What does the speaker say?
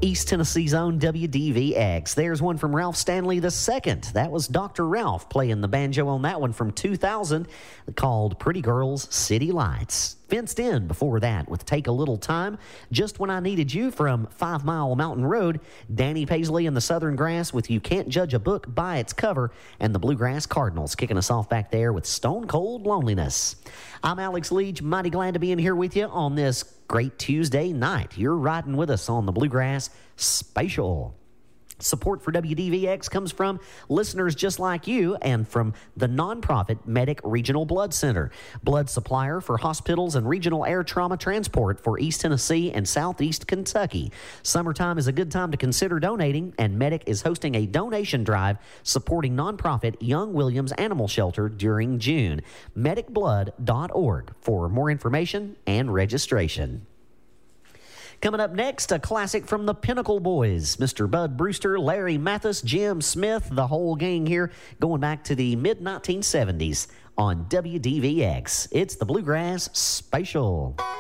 East Tennessee's own WDVX. There's one from Ralph Stanley II. That was Dr. Ralph playing the banjo on that one from 2000, called Pretty Girls City Lights. Fenced In before that with Take a Little Time, Just When I Needed You from 5 Mile Mountain Road, Danny Paisley and the Southern Grass with You Can't Judge a Book by Its Cover, and the Bluegrass Cardinals kicking us off back there with Stone Cold Loneliness. I'm Alex Leach, mighty glad to be in here with you on this great Tuesday night. You're riding with us on the Bluegrass Spatial. Support for WDVX comes from listeners just like you and from the nonprofit Medic Regional Blood Center, blood supplier for hospitals and regional air trauma transport for East Tennessee and Southeast Kentucky. Summertime is a good time to consider donating, and Medic is hosting a donation drive supporting nonprofit Young Williams Animal Shelter during June. medicblood.org for more information and registration. Coming up next, a classic from the Pinnacle Boys. Mr. Bud Brewster, Larry Mathis, Jim Smith, the whole gang here, going back to the mid-1970s on WDVX. It's the Bluegrass Spatial.